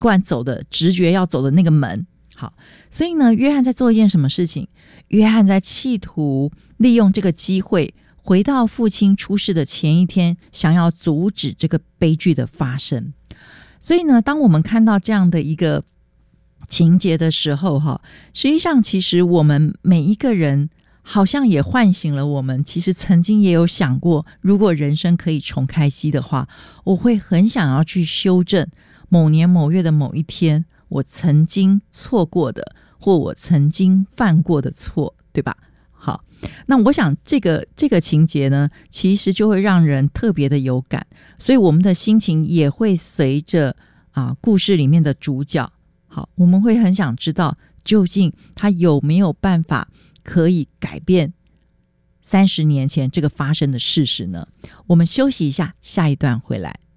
惯走的直觉要走的那个门。好，所以呢，约翰在做一件什么事情？约翰在企图利用这个机会回到父亲出事的前一天，想要阻止这个悲剧的发生。所以呢，当我们看到这样的一个情节的时候，实际上其实我们每一个人好像也唤醒了我们，其实曾经也有想过，如果人生可以重开机的话，我会很想要去修正某年某月的某一天我曾经错过的，或我曾经犯过的错，对吧？好，那我想这个情节呢，其实就会让人特别的有感，所以我们的心情也会随着故事里面的主角，好，我们会很想知道究竟他有没有办法可以改变30年前这个发生的事实呢？我们休息一下，下一段回来。